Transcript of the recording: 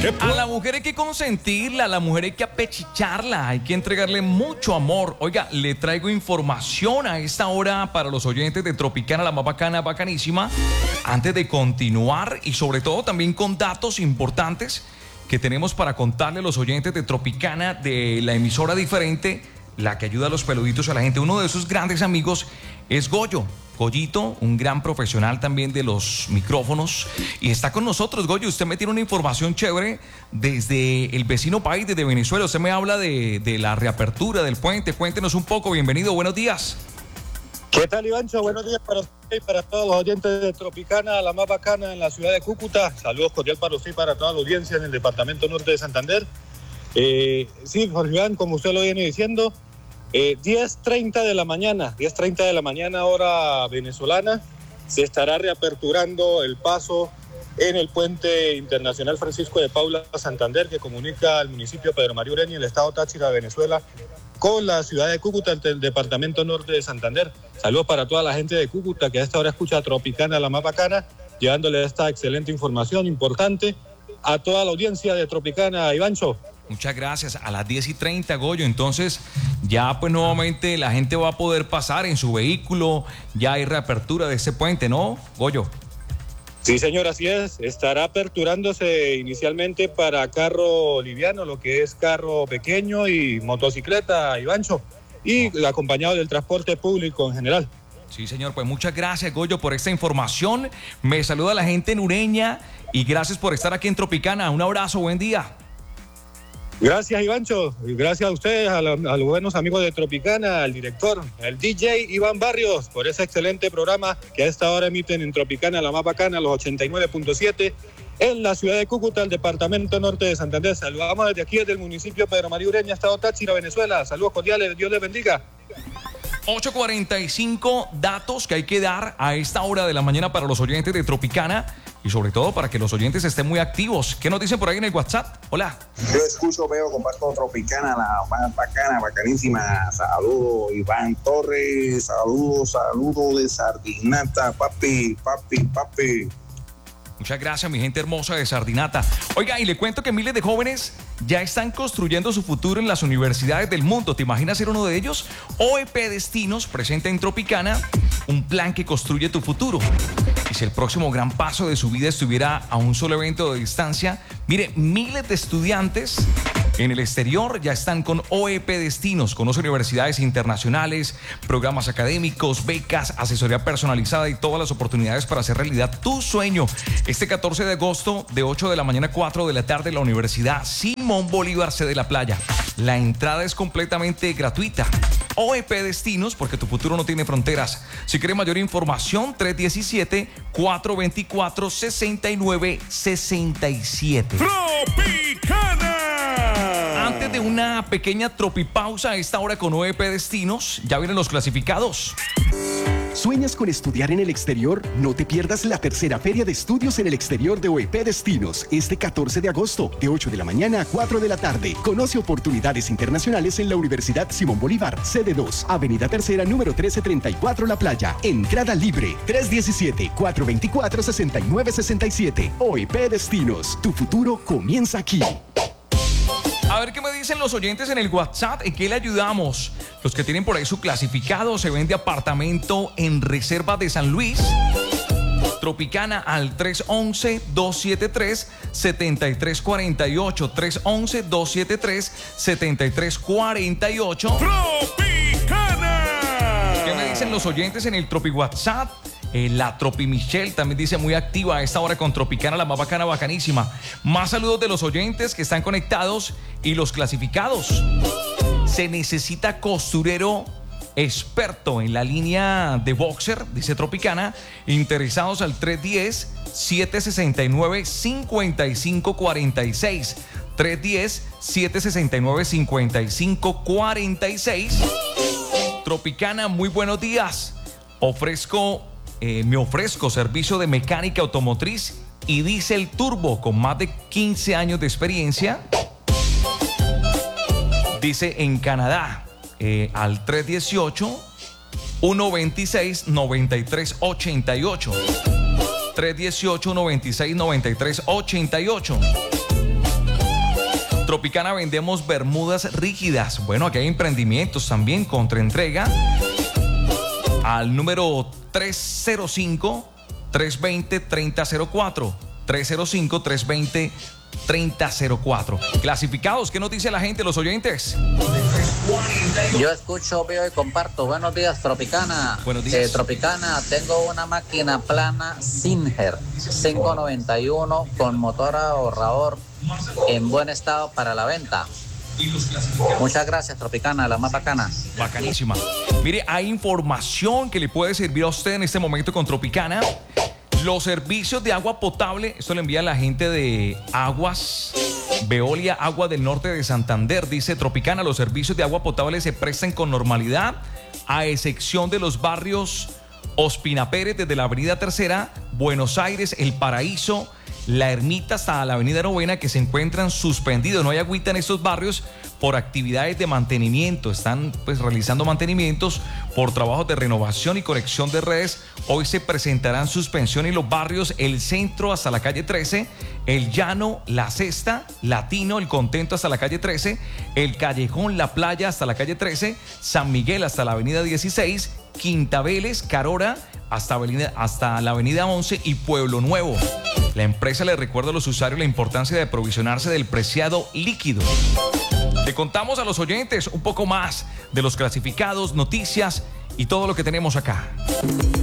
A la mujer hay que consentirla, a la mujer hay que apechicharla, hay que entregarle mucho amor. Oiga, le traigo información a esta hora para los oyentes de Tropicana, la más bacana, bacanísima. Antes de continuar y sobre todo también con datos importantes que tenemos para contarle a los oyentes de Tropicana, de la emisora diferente, la que ayuda a los peluditos a la gente. Uno de sus grandes amigos es Goyo. Goyito, un gran profesional también de los micrófonos, y está con nosotros. Goyo, usted me tiene una información chévere desde el vecino país, desde Venezuela. Usted me habla de la reapertura del puente. Cuéntenos un poco. Bienvenido, buenos días. ¿Qué tal, Ivancho? Buenos días para usted y para todos los oyentes de Tropicana, la más bacana en la ciudad de Cúcuta. Saludos cordial para usted y para toda la audiencia en el departamento norte de Santander. Sí, Jorge Iván, como usted lo viene diciendo, 10:30 de la mañana hora venezolana, se estará reaperturando el paso en el puente internacional Francisco de Paula Santander, que comunica al municipio de Pedro María Ureña, el estado Táchira, Venezuela, con la ciudad de Cúcuta, del departamento norte de Santander. Saludos para toda la gente de Cúcuta que a esta hora escucha Tropicana, la más bacana, llevándole esta excelente información importante a toda la audiencia de Tropicana. Ivancho. Muchas gracias. A las 10:30, Goyo. Entonces, ya pues nuevamente la gente va a poder pasar en su vehículo. Ya hay reapertura de ese puente, ¿no, Goyo? Sí, señor, así es. Estará aperturándose inicialmente para carro liviano, lo que es carro pequeño y motocicleta, Ivancho, y acompañado del transporte público en general. Sí, señor, pues muchas gracias, Goyo, por esta información. Me saluda la gente en Ureña y gracias por estar aquí en Tropicana. Un abrazo, buen día. Gracias, Ivancho, y gracias a ustedes, a los buenos amigos de Tropicana, al director, el DJ Iván Barrios, por ese excelente programa que a esta hora emiten en Tropicana, la más bacana, los 89.7, en la ciudad de Cúcuta, el departamento norte de Santander. Saludamos desde aquí, desde el municipio de Pedro María Ureña, estado Táchira, Venezuela. Saludos cordiales, Dios les bendiga. 8:45, datos que hay que dar a esta hora de la mañana para los oyentes de Tropicana y sobre todo para que los oyentes estén muy activos. ¿Qué nos dicen por ahí en el WhatsApp? Hola. Yo escucho, veo, comparto Tropicana, la más bacana, bacanísima. Saludos, Iván Torres. Saludos de Sardinata, papi. Muchas gracias, mi gente hermosa de Sardinata. Oiga, y le cuento que miles de jóvenes ya están construyendo su futuro en las universidades del mundo. ¿Te imaginas ser uno de ellos? OEP Destinos presenta en Tropicana un plan que construye tu futuro. Y si el próximo gran paso de su vida estuviera a un solo evento de distancia, mire, miles de estudiantes en el exterior ya están con OEP Destinos. Conoce universidades internacionales, programas académicos, becas, asesoría personalizada y todas las oportunidades para hacer realidad tu sueño. Este 14 de agosto, de 8 de la mañana a 4 de la tarde, la Universidad Simón Bolívar, sede de La Playa. La entrada es completamente gratuita. OEP Destinos, porque tu futuro no tiene fronteras. Si quiere mayor información, 317-424-6967. ¡Tropicana! Antes de una pequeña tropipausa a esta hora con OEP Destinos, ya vienen los clasificados. ¿Sueñas con estudiar en el exterior? No te pierdas la tercera Feria de Estudios en el Exterior de OEP Destinos, este 14 de agosto, de 8 de la mañana a 4 de la tarde. Conoce oportunidades internacionales en la Universidad Simón Bolívar, sede 2, Avenida Tercera, número 1334, La Playa. Entrada libre, 317-424-6967. OEP Destinos, tu futuro comienza aquí. A ver qué me dicen los oyentes en el WhatsApp, en qué le ayudamos. Los que tienen por ahí su clasificado, se vende apartamento en Reserva de San Luis. Tropicana al 311-273-7348. 311-273-7348. ¡Tropicana! ¿Qué me dicen los oyentes en el Tropi WhatsApp? La Tropi Michelle también dice muy activa a esta hora con Tropicana, la más bacana, bacanísima. Más saludos de los oyentes que están conectados y los clasificados. Se necesita costurero experto en la línea de boxer, dice Tropicana. Interesados al 310-769-5546. 310-769-5546. Tropicana, muy buenos días. Me ofrezco servicio de mecánica automotriz y diésel turbo con más de 15 años de experiencia. Dice en Canadá, al 318-126-9388. 318-126-9388. Tropicana vendemos bermudas rígidas. Bueno, aquí hay emprendimientos también contra entrega. Al número 305-320-3004. 305-320-3004. Clasificados, ¿qué nos dice la gente, los oyentes? Yo escucho, veo y comparto. Buenos días, Tropicana. Buenos días. Tropicana, tengo una máquina plana Singer 591 con motor ahorrador en buen estado para la venta. Muchas gracias, Tropicana, la más bacana. Bacanísima. Mire, hay información que le puede servir a usted en este momento con Tropicana. Los servicios de agua potable, esto le envía la gente de Aguas Veolia, Agua del Norte de Santander. Dice Tropicana, los servicios de agua potable se prestan con normalidad, a excepción de los barrios Ospina Pérez, desde la Avenida Tercera, Buenos Aires, El Paraíso, La Ermita hasta la Avenida Novena, que se encuentran suspendidos. No hay agüita en estos barrios por actividades de mantenimiento. Están pues realizando mantenimientos por trabajos de renovación y conexión de redes. Hoy se presentarán suspensión en los barrios El Centro hasta la calle 13, El Llano, La Cesta, Latino, El Contento hasta la calle 13, El Callejón, La Playa hasta la calle 13, San Miguel hasta la avenida 16, Quinta Vélez, Carora hasta la avenida 11 y Pueblo Nuevo. La empresa le recuerda a los usuarios la importancia de aprovisionarse del preciado líquido. Le contamos a los oyentes un poco más de los clasificados, noticias y todo lo que tenemos acá.